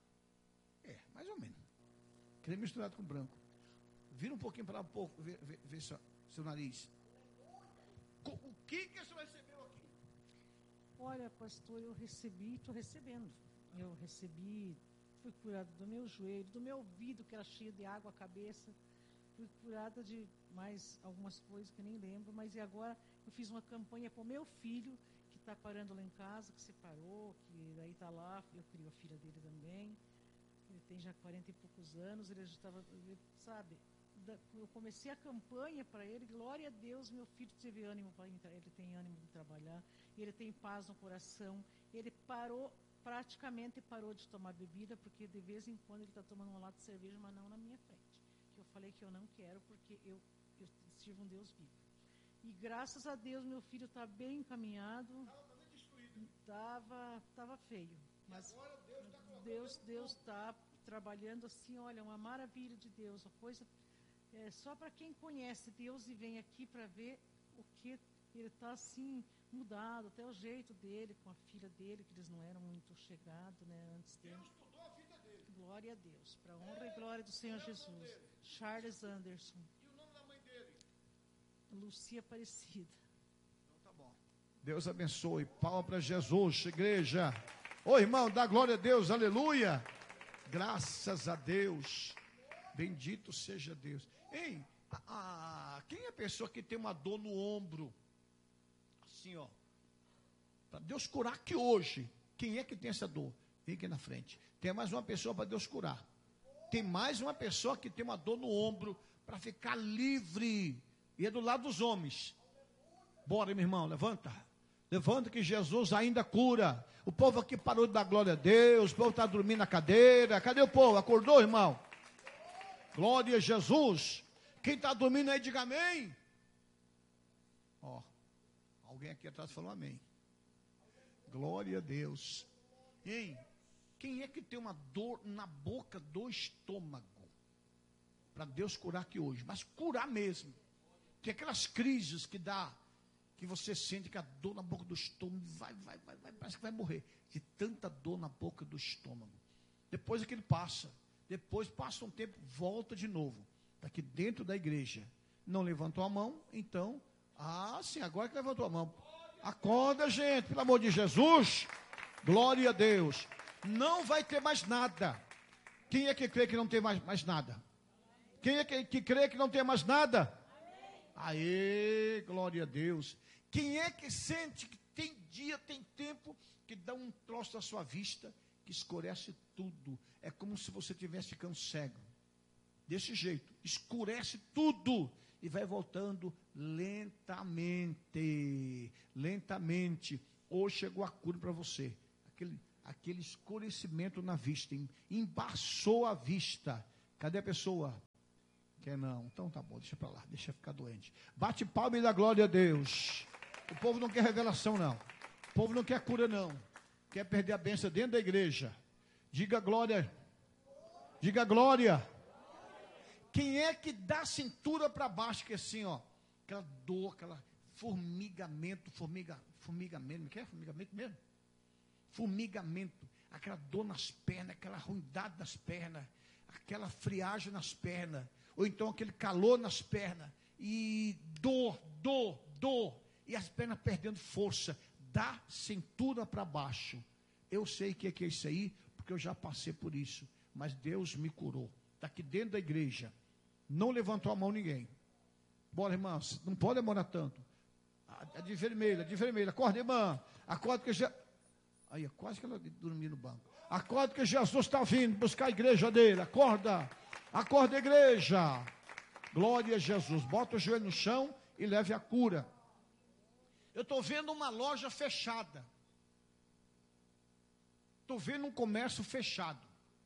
É, mais ou menos. Creme misturado com branco. Vira um pouquinho para lá, um pouco, vê, vê, vê seu, seu nariz. Co- O que que você recebeu aqui? Olha, pastor, eu recebi, estou recebendo. Eu recebi, fui curada do meu joelho, do meu ouvido, que era cheio de água, a cabeça. Fui curada de mais algumas coisas que eu nem lembro, mas e agora eu fiz uma campanha para o meu filho, que está parando lá em casa, que separou, que daí está lá, eu crio a filha dele também. Ele tem já quarenta e poucos anos, ele já estava, sabe, da- eu comecei a campanha para ele, glória a Deus, meu filho teve ânimo para entrar, ele tem ânimo de trabalhar, ele tem paz no coração, ele parou, praticamente parou de tomar bebida, porque de vez em quando ele está tomando um lado de cerveja, mas não na minha frente. Que eu falei que eu não quero, porque eu, eu sirvo um Deus vivo. E graças a Deus, meu filho está bem encaminhado, estava tava feio, mas Deus Deus está trabalhando assim, olha, uma maravilha de Deus, uma coisa é, só para quem conhece Deus e vem aqui para ver o que ele está assim mudado, até o jeito dele com a filha dele, que eles não eram muito chegados, né, antes dele. Deus mudou a vida dele. Glória a Deus, para a honra e glória do Senhor Jesus. Charles Anderson, E o nome da mãe dele? Lucia Aparecida. Então tá bom. Deus abençoe. Palma para Jesus, igreja. Ô irmão, dá glória a Deus, aleluia. Graças a Deus. Bendito seja Deus. Ei, a, a- quem é a pessoa que tem uma dor no ombro? Assim, ó. Para Deus curar aqui hoje. Quem é que tem essa dor? Vem aqui na frente. Tem mais uma pessoa para Deus curar. Tem mais uma pessoa que tem uma dor no ombro para ficar livre. E é do lado dos homens. Bora, meu irmão, levanta. Levanta que Jesus ainda cura. O povo aqui parou de dar glória a Deus. O povo está dormindo na cadeira. Cadê o povo? Acordou, irmão? Glória a Jesus. Quem está dormindo aí, diga amém. Ó, alguém aqui atrás falou amém. Glória a Deus. Hein? Quem é que tem uma dor na boca do estômago? Para Deus curar aqui hoje. Mas curar mesmo. Tem aquelas crises que dá, que você sente que a dor na boca do estômago vai, vai, vai, vai, parece que vai morrer. De tanta dor na boca do estômago. Depois é que ele passa. Depois passa um tempo, volta de novo. Está aqui dentro da igreja. Não levantou a mão, então. Ah, sim, agora que levantou a mão. Acorda, gente, pelo amor de Jesus. Glória a Deus. Não vai ter mais nada. Quem é que crê que não tem mais, mais nada? Quem é que, que crê que não tem mais nada? Aê, glória a Deus. Quem é que sente que tem dia, tem tempo que dá um troço à sua vista, que escurece tudo. É como se você estivesse ficando cego. Desse jeito, escurece tudo e vai voltando lentamente, lentamente. Hoje chegou a cura para você. Aquele, aquele escurecimento na vista, embaçou a vista. Cadê a pessoa? Quer não? Então tá bom, deixa para lá, deixa ficar doente. Bate palma e dá glória a Deus. O povo não quer revelação, não. O povo não quer cura, não. Quer perder a bênção dentro da igreja. Diga glória. Diga glória. Quem é que dá a cintura para baixo, que é assim, ó, aquela dor, aquela formigamento, formiga, formigamento, que é formigamento mesmo? Formigamento, aquela dor nas pernas, aquela ruindade nas pernas, aquela friagem nas pernas, ou então aquele calor nas pernas, e dor, dor, dor, e as pernas perdendo força, da cintura para baixo. Eu sei que é que é isso aí, porque eu já passei por isso, mas Deus me curou. Está aqui dentro da igreja. Não levantou a mão ninguém. Bora, irmãos, não pode demorar tanto. A de vermelha, de vermelha. Acorda, irmã. Acorda que já. Aí, quase que ela dormiu no banco. Acorda que Jesus está vindo buscar a igreja dele. Acorda. Acorda, igreja. Glória a Jesus. Bota o joelho no chão e leve a cura. Eu estou vendo uma loja fechada. Estou vendo um comércio fechado.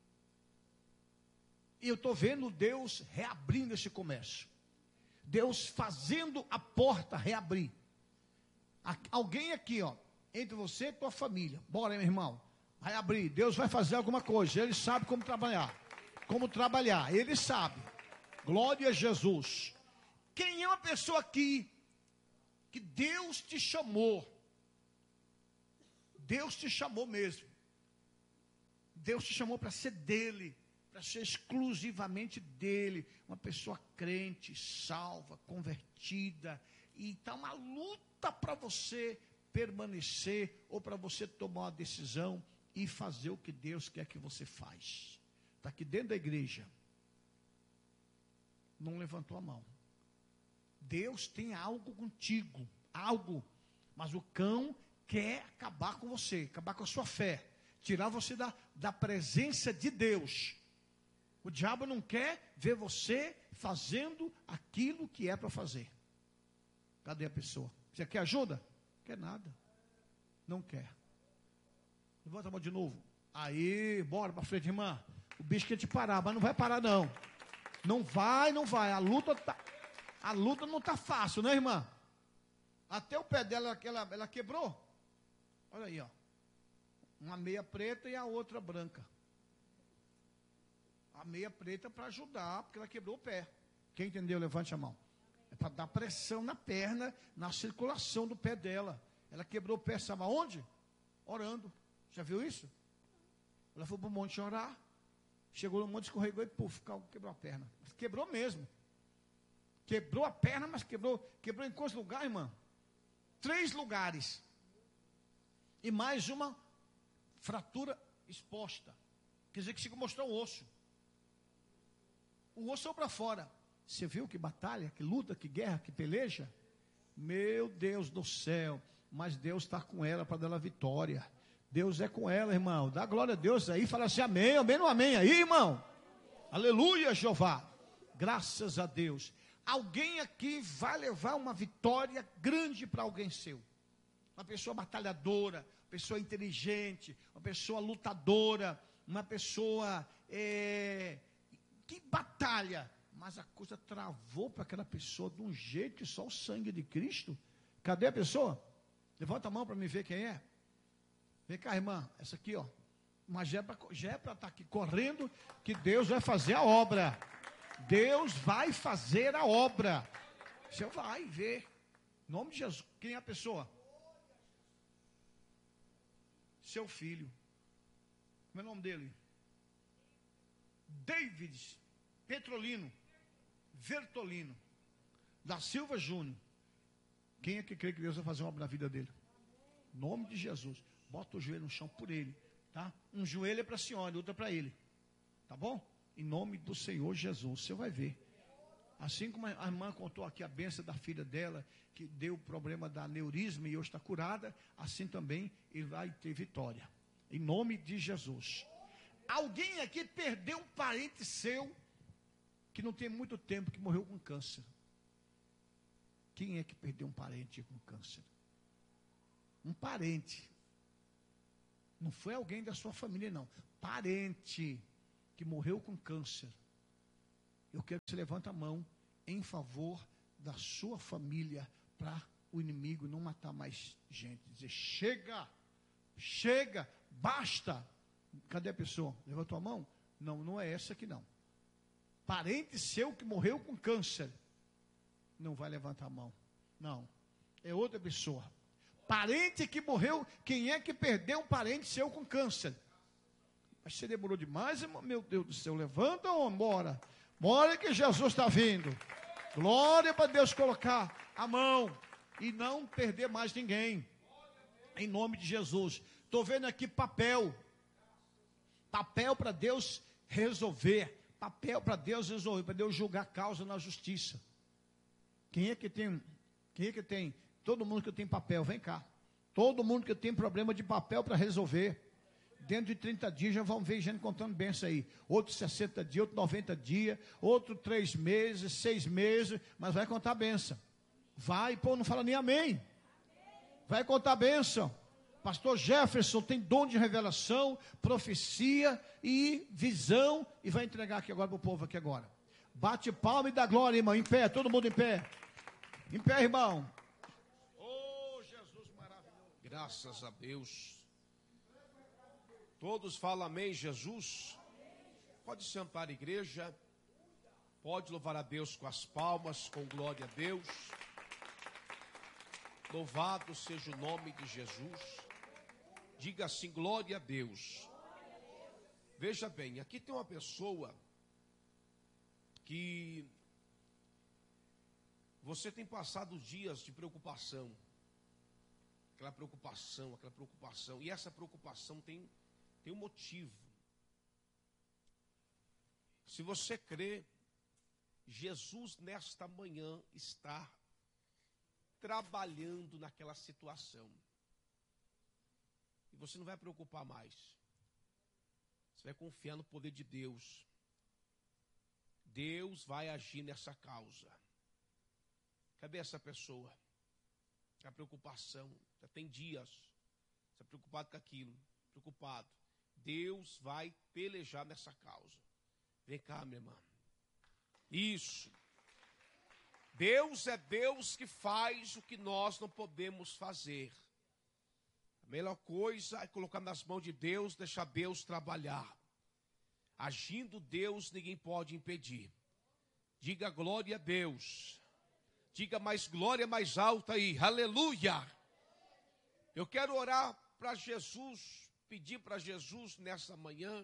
E eu estou vendo Deus reabrindo esse comércio. Deus fazendo a porta reabrir. Alguém aqui, ó, entre você e tua família. Bora, meu irmão. Vai abrir. Deus vai fazer alguma coisa. Ele sabe como trabalhar. Como trabalhar. Ele sabe. Glória a Jesus. Quem é uma pessoa aqui que Deus te chamou? Deus te chamou mesmo. Deus te chamou para ser dele. Para ser exclusivamente dele, uma pessoa crente, salva, convertida, e está uma luta para você permanecer, ou para você tomar uma decisão e fazer o que Deus quer que você faz. Está aqui dentro da igreja, não levantou a mão. Deus tem algo contigo, algo, mas o cão quer acabar com você, acabar com a sua fé, tirar você da, da presença de Deus. O diabo não quer ver você fazendo aquilo que é para fazer. Cadê a pessoa? Você quer ajuda? Quer nada. Não quer. Levanta a mão de novo. Aí, bora para frente, irmã. O bicho quer te parar, mas não vai parar não. Não vai, não vai. A luta tá, a luta não está fácil, né, irmã? Até o pé dela, ela, ela quebrou. Olha aí, ó. Uma meia preta e a outra branca. A meia preta para ajudar, porque ela quebrou o pé. Quem entendeu, levante a mão. É para dar pressão na perna, na circulação do pé dela. Ela quebrou o pé, sabe aonde? Orando. Já viu isso? Ela foi para o monte orar. Chegou no monte, escorregou e puf, quebrou a perna. Quebrou mesmo. Quebrou a perna, mas quebrou. Quebrou em quantos lugares, irmã? Três lugares. E mais uma fratura exposta. Quer dizer que se mostrou o osso. O osso saiu para fora. Você viu que batalha, que luta, que guerra, que peleja? Meu Deus do céu. Mas Deus está com ela para dar ela vitória. Deus é com ela, irmão. Dá glória a Deus aí. Fala assim, amém, amém, não amém aí, irmão. Aleluia, Jeová. Graças a Deus. Alguém aqui vai levar uma vitória grande para alguém seu. Uma pessoa batalhadora, pessoa inteligente, uma pessoa lutadora, uma pessoa... É, que batalha, mas a coisa travou para aquela pessoa de um jeito que só o sangue de Cristo. Cadê a pessoa? Levanta a mão para me ver quem é. Vem cá, irmã, essa aqui, ó. Mas já é para estar aqui correndo, que Deus vai fazer a obra. Deus vai fazer a obra. Você vai ver. Em nome de Jesus. Quem é a pessoa? Seu filho. Como é o nome dele? David Petrolino Vertolino da Silva Júnior. Quem é que crê que Deus vai fazer uma obra na vida dele? Em nome de Jesus. Bota o joelho no chão por ele, tá? Um joelho é para a senhora, outro é para ele, tá bom? Em nome do Senhor Jesus, você vai ver. Assim como a irmã contou aqui a bênção da filha dela, que deu o problema da aneurisma e hoje está curada, assim também ele vai ter vitória. Em nome de Jesus. Alguém aqui perdeu um parente seu que não tem muito tempo, que morreu com câncer. Quem é que perdeu um parente com câncer? Um parente. Não foi alguém da sua família, não. Parente que morreu com câncer. Eu quero que você levante a mão em favor da sua família, para o inimigo não matar mais gente. Dizer, chega, chega, basta. Cadê a pessoa? Levantou a mão? Não, não é essa aqui não. Parente seu que morreu com câncer, não vai levantar a mão. Não, é outra pessoa. Parente que morreu, quem é que perdeu um parente seu com câncer? Mas você demorou demais, irmão? Meu Deus do céu, levanta ou bora? Bora que Jesus está vindo. Glória para Deus, colocar a mão e não perder mais ninguém. Em nome de Jesus. Estou vendo aqui papel. Papel para Deus resolver. Papel para Deus resolver, para Deus julgar a causa na justiça. Quem é que tem? Quem é que tem? Todo mundo que tem papel, vem cá. Todo mundo que tem problema de papel para resolver. Dentro de trinta dias já vão ver gente contando bênção aí. Outro sessenta dias, outro noventa dias, outro três meses, seis meses, mas vai contar bênção. Vai, pô, não fala nem amém. Vai contar bênção. Pastor Jefferson tem dom de revelação, profecia e visão, e vai entregar aqui agora para o povo aqui agora. Bate palma e dá glória, irmão, em pé, todo mundo em pé. Em pé, irmão. Oh, Jesus maravilhoso. Graças a Deus. Todos falam amém, Jesus. Pode sentar a igreja. Pode louvar a Deus com as palmas, com glória a Deus. Louvado seja o nome de Jesus. Diga assim, glória a Deus. Veja bem, aqui tem uma pessoa que você tem passado dias de preocupação. Aquela preocupação, aquela preocupação. E essa preocupação tem, tem um motivo. Se você crê, Jesus nesta manhã está trabalhando naquela situação. E você não vai preocupar mais. Você vai confiar no poder de Deus. Deus vai agir nessa causa. Cadê essa pessoa? A preocupação. Já tem dias. Você está preocupado com aquilo. Preocupado. Deus vai pelejar nessa causa. Vem cá, minha irmã. Isso. Deus é Deus que faz o que nós não podemos fazer. A melhor coisa é colocar nas mãos de Deus, deixar Deus trabalhar. Agindo Deus, ninguém pode impedir. Diga glória a Deus. Diga mais glória mais alta aí. Aleluia. Eu quero orar para Jesus, pedir para Jesus nessa manhã,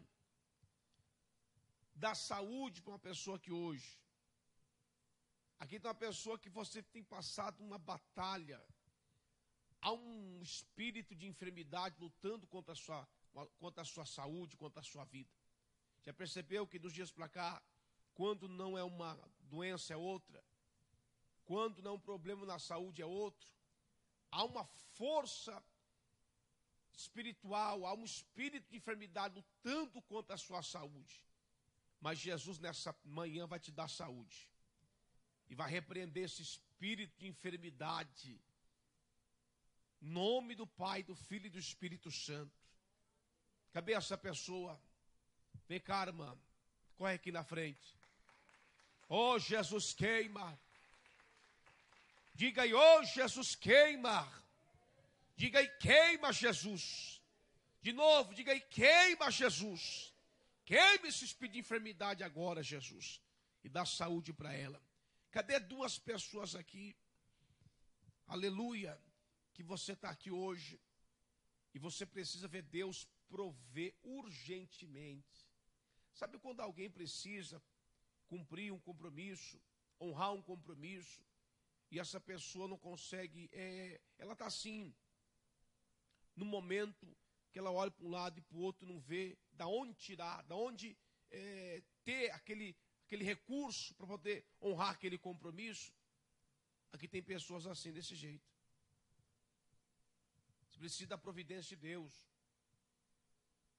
dar saúde para uma pessoa que hoje. Aqui tem uma pessoa que você tem passado uma batalha. Há um espírito de enfermidade lutando contra a sua, contra a sua saúde, contra a sua vida. Já percebeu que dos dias para cá, quando não é uma doença é outra, quando não é um problema na saúde é outro, há uma força espiritual, há um espírito de enfermidade lutando contra a sua saúde. Mas Jesus nessa manhã vai te dar saúde. E vai repreender esse espírito de enfermidade. Em nome do Pai, do Filho e do Espírito Santo. Cadê essa pessoa? Vem cá, irmã. Corre aqui na frente. Oh, Jesus queima. Diga aí, oh, Jesus queima. Diga aí, queima, Jesus. De novo, diga aí, queima, Jesus. Queime esse espírito de enfermidade agora, Jesus. E dá saúde para ela. Cadê duas pessoas aqui? Aleluia. Que você está aqui hoje. E você precisa ver Deus prover urgentemente. Sabe quando alguém precisa cumprir um compromisso, honrar um compromisso, e essa pessoa não consegue, é, ela está assim, no momento que ela olha para um lado e para o outro, não vê da onde tirar, da onde é, ter aquele, aquele recurso para poder honrar aquele compromisso. Aqui tem pessoas assim, desse jeito. Você precisa da providência de Deus.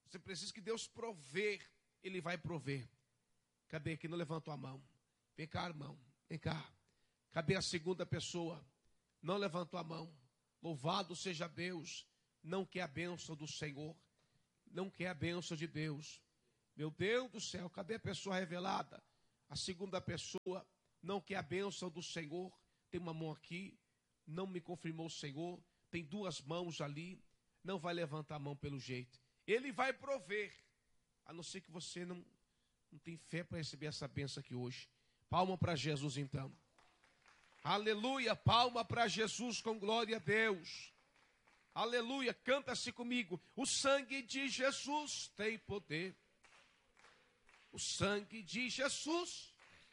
Você precisa que Deus prover, Ele vai prover. Cadê quem não levantou a mão? Vem cá, irmão, vem cá. Cadê a segunda pessoa? Não levantou a mão. Louvado seja Deus. Não quer a bênção do Senhor. Não quer a bênção de Deus. Meu Deus do céu, cadê a pessoa revelada? A segunda pessoa não quer a bênção do Senhor. Tem uma mão aqui, não me confirmou o Senhor. Tem duas mãos ali, não vai levantar a mão pelo jeito. Ele vai prover, a não ser que você não, não tem fé para receber essa bênção aqui hoje. Palma para Jesus então. Aleluia, palma para Jesus com glória a Deus. Aleluia, canta-se comigo. O sangue de Jesus tem poder. O sangue de Jesus,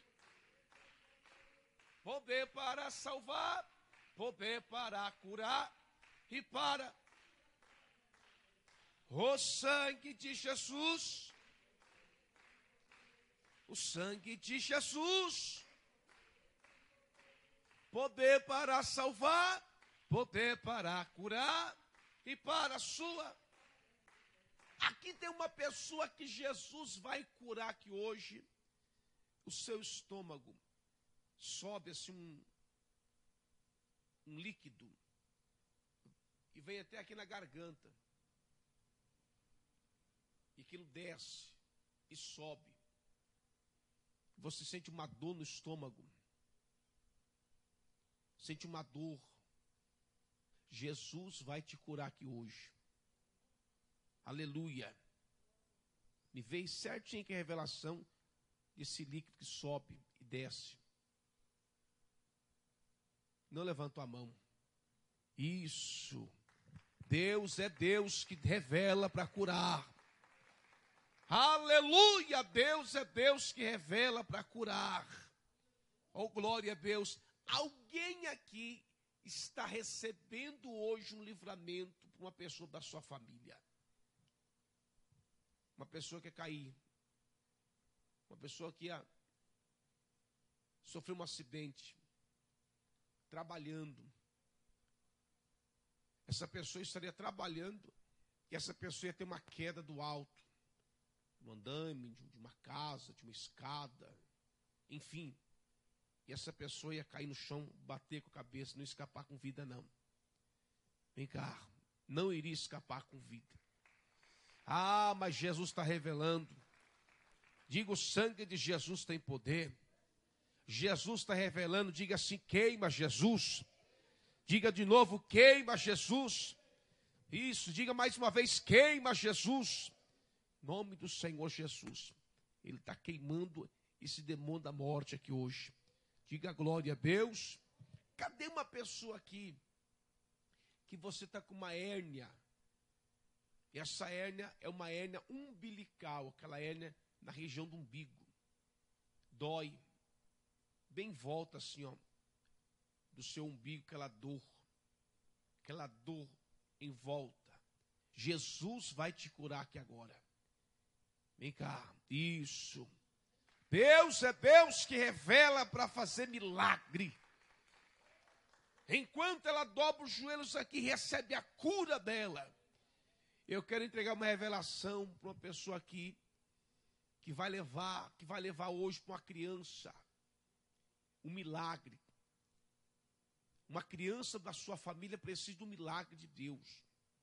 poder para salvar, poder para curar e para... O sangue de Jesus, o sangue de Jesus, poder para salvar, poder para curar e para a sua... Aqui tem uma pessoa que Jesus vai curar aqui hoje. O seu estômago sobe assim um, um líquido e vem até aqui na garganta. E aquilo desce e sobe. Você sente uma dor no estômago. Sente uma dor. Jesus vai te curar aqui hoje. Aleluia. Me veio certinho que a revelação desse líquido que sobe e desce. Não levantou a mão. Isso. Deus é Deus que revela para curar. Aleluia. Deus é Deus que revela para curar. Oh, glória a Deus. Alguém aqui está recebendo hoje um livramento para uma pessoa da sua família. Uma pessoa que ia cair. Uma pessoa que ia sofrer um acidente. Trabalhando. Essa pessoa estaria trabalhando. E essa pessoa ia ter uma queda do alto. Um andame, de uma casa, de uma escada. Enfim. E essa pessoa ia cair no chão, bater com a cabeça, não escapar com vida não. Vem cá. Não iria escapar com vida. Ah, mas Jesus está revelando. Diga, o sangue de Jesus tem poder. Jesus está revelando, diga assim, queima Jesus. Diga de novo, queima Jesus. Isso, diga mais uma vez, queima Jesus. Em nome do Senhor Jesus. Ele está queimando esse demônio da morte aqui hoje. Diga glória a Deus. Cadê uma pessoa aqui que você está com uma hérnia? Essa hérnia é uma hérnia umbilical, aquela hérnia na região do umbigo. Dói. Bem em volta assim, ó, do seu umbigo, aquela dor. Aquela dor em volta. Jesus vai te curar aqui agora. Vem cá. Isso. Deus é Deus que revela para fazer milagre. Enquanto ela dobra os joelhos aqui, recebe a cura dela. Eu quero entregar uma revelação para uma pessoa aqui que vai levar, que vai levar hoje para uma criança um milagre. Uma criança da sua família precisa de um milagre de Deus.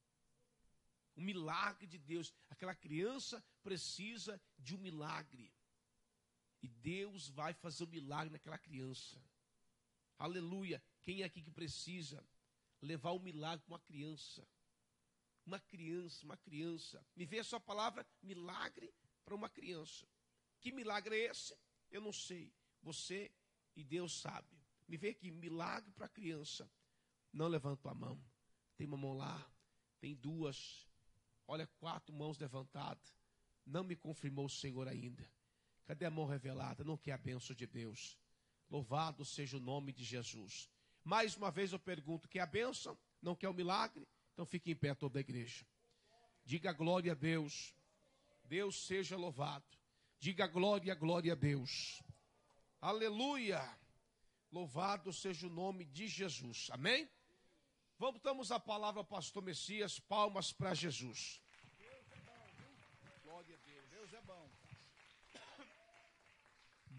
Um milagre de Deus. Aquela criança precisa de um milagre. E Deus vai fazer um milagre naquela criança. Aleluia. Quem é aqui que precisa levar um milagre para uma criança? Uma criança, uma criança. Me vê a sua palavra, milagre para uma criança. Que milagre é esse? Eu não sei. Você e Deus sabe. Me vê aqui, milagre para a criança. Não levantou a mão. Tem uma mão lá, tem duas. Olha, quatro mãos levantadas. Não me confirmou o Senhor ainda. Cadê a mão revelada? Não quer a bênção de Deus. Louvado seja o nome de Jesus. Mais uma vez eu pergunto, quer a bênção? Não quer o milagre? Então fique em pé toda a igreja. Diga glória a Deus. Deus seja louvado. Diga glória, glória a Deus. Aleluia. Louvado seja o nome de Jesus. Amém? Vamos, damos a palavra ao pastor Messias. Palmas para Jesus.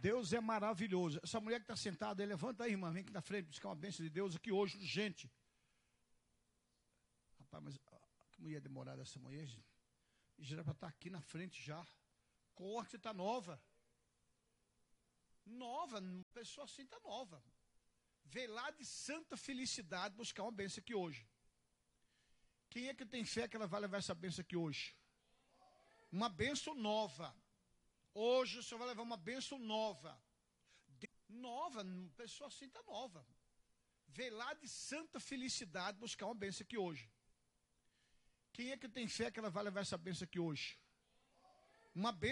Deus é maravilhoso. Essa mulher que está sentada aí, levanta aí, irmã, vem aqui na frente, buscar uma bênção de Deus aqui hoje, urgente. Rapaz, mas que mulher demorada essa mulher, gente. Já era para estar aqui na frente já. Corte está nova. Nova, pessoa assim está nova. Veio lá de santa felicidade buscar uma bênção aqui hoje. Quem é que tem fé que ela vai levar essa bênção aqui hoje? Uma bênção nova. Hoje o Senhor vai levar uma bênção nova. De, nova, pessoa assim está nova. Veio lá de santa felicidade buscar uma bênção aqui hoje. Quem é que tem fé que ela vai levar essa bênção aqui hoje? Uma bênção.